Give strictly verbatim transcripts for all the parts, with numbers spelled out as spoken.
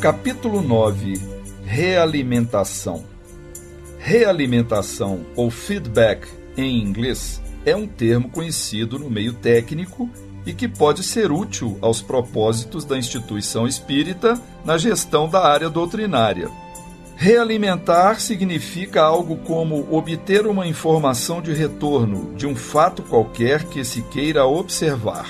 Capítulo nove. Realimentação. Realimentação, ou feedback em inglês, é um termo conhecido no meio técnico e que pode ser útil aos propósitos da instituição espírita na gestão da área doutrinária. Realimentar significa algo como obter uma informação de retorno de um fato qualquer que se queira observar.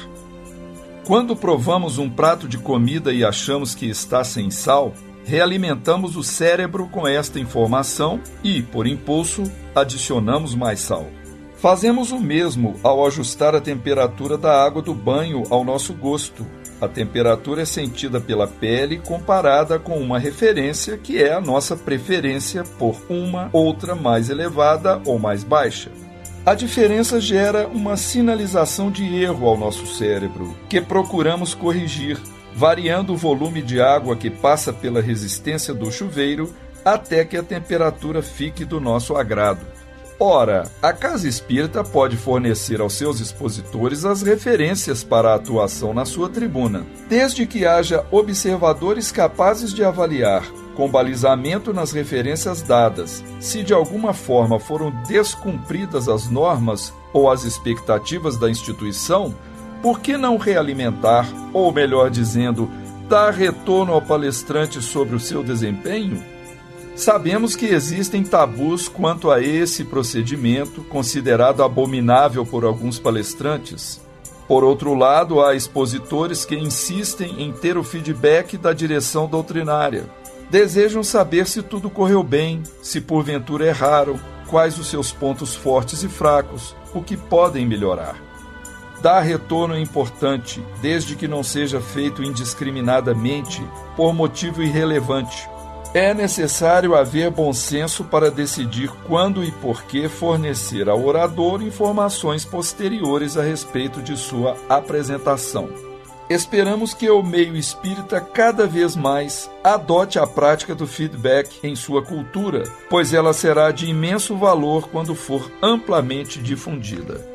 Quando provamos um prato de comida e achamos que está sem sal, realimentamos o cérebro com esta informação e, por impulso, adicionamos mais sal. Fazemos o mesmo ao ajustar a temperatura da água do banho ao nosso gosto. A temperatura é sentida pela pele comparada com uma referência que é a nossa preferência por uma outra mais elevada ou mais baixa. A diferença gera uma sinalização de erro ao nosso cérebro, que procuramos corrigir, variando o volume de água que passa pela resistência do chuveiro até que a temperatura fique do nosso agrado. Ora, a Casa Espírita pode fornecer aos seus expositores as referências para a atuação na sua tribuna, desde que haja observadores capazes de avaliar, com balizamento nas referências dadas, se de alguma forma foram descumpridas as normas ou as expectativas da instituição. Por que não realimentar, ou melhor dizendo, dar retorno ao palestrante sobre o seu desempenho? Sabemos que existem tabus quanto a esse procedimento, considerado abominável por alguns palestrantes. Por outro lado, há expositores que insistem em ter o feedback da direção doutrinária. Desejam saber se tudo correu bem, se porventura erraram, quais os seus pontos fortes e fracos, o que podem melhorar. Dar retorno é importante, desde que não seja feito indiscriminadamente, por motivo irrelevante. É necessário haver bom senso para decidir quando e por que fornecer ao orador informações posteriores a respeito de sua apresentação. Esperamos que o meio espírita cada vez mais adote a prática do feedback em sua cultura, pois ela será de imenso valor quando for amplamente difundida.